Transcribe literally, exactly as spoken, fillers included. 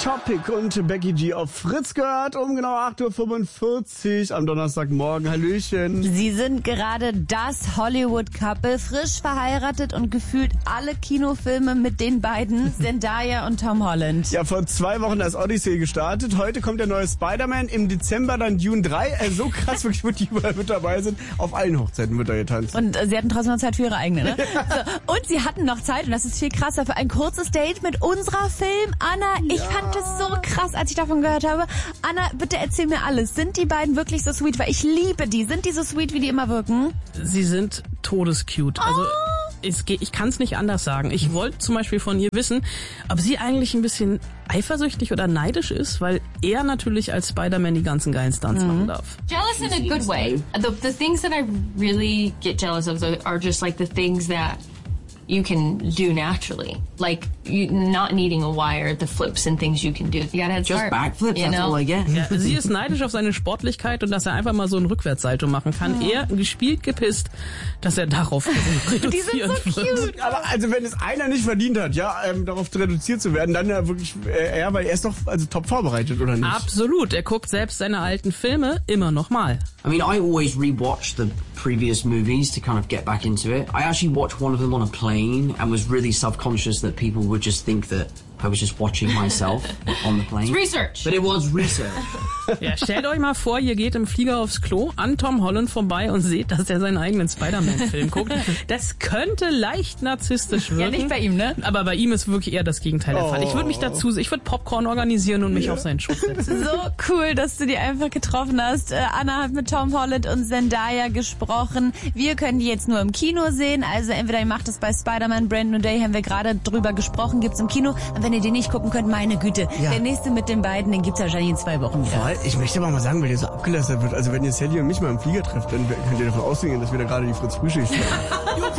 Topic und Becky G auf Fritz gehört um genau acht Uhr fünfundvierzig am Donnerstagmorgen. Hallöchen. Sie sind gerade das Hollywood-Couple, frisch verheiratet und gefühlt alle Kinofilme mit den beiden, Zendaya und Tom Holland. Ja, vor zwei Wochen ist Odyssey gestartet. Heute kommt der neue Spider-Man. Im Dezember dann Dune drei. Äh, so krass, wirklich, wo die überall mit dabei sind. Auf allen Hochzeiten wird er getanzt. Und äh, sie hatten trotzdem noch Zeit für ihre eigene, ne? So, und sie hatten noch Zeit, und das ist viel krasser, für ein kurzes Date mit unserer Film Anna. Ich Ja. fand das so krass, als ich davon gehört habe. Anna, bitte erzähl mir alles. Sind die beiden wirklich so sweet? Weil ich liebe die. Sind die so sweet, wie die immer wirken? Sie sind todescute. Also es geht, ich kann es nicht anders sagen. Ich wollte zum Beispiel von ihr wissen, ob sie eigentlich ein bisschen eifersüchtig oder neidisch ist, weil er natürlich als Spider-Man die ganzen geilen Stunts Mhm. machen darf. Jealous in a good way. The, the things that I really get jealous of are just like the things that you can do naturally, like you not needing a wire, the flips and things you can do. You gotta head Just start, backflips, you that's know? all I get. Ja, sie ist neidisch auf seine Sportlichkeit und dass er einfach mal so ein Rückwärtssalto machen kann. Er gespielt gepisst, dass er darauf reduzieren Die sind so wird. cute. Aber also wenn es einer nicht verdient hat, ja, ähm, darauf reduziert zu werden, dann ja wirklich äh, er, weil er ist doch also top vorbereitet, oder nicht? Absolut. Er guckt selbst seine alten Filme immer noch mal. I mean, I always rewatch the previous movies to kind of get back into it. I actually watched one of them on a plane and was really self-conscious that people would just think that I was just watching myself on the plane. It's research. But it was research. Ja, stellt euch mal vor, ihr geht im Flieger aufs Klo an Tom Holland vorbei und seht, dass er seinen eigenen Spider-Man-Film guckt. Das könnte leicht narzisstisch wirken. Ja, nicht bei ihm, ne? Aber bei ihm ist wirklich eher das Gegenteil der Fall. Ich würde mich dazu, ich würde Popcorn organisieren und mich auf seinen Schoß setzen. So cool, dass du die einfach getroffen hast. Äh, Anna hat mit Tom Holland und Zendaya gesprochen. Wir können die jetzt nur im Kino sehen. Also entweder ihr macht es bei Spider-Man Brand New Day, haben wir gerade drüber gesprochen, gibt's im Kino. Und wenn ihr den nicht gucken könnt, meine Güte, Ja. der nächste mit den beiden, den gibt's wahrscheinlich in zwei Wochen wieder. Voll. Ich möchte aber mal sagen, weil der so abgelästert wird. Also wenn ihr Sally und mich mal im Flieger trefft, dann könnt ihr davon ausgehen, dass wir da gerade die Fritz Frühschicht haben.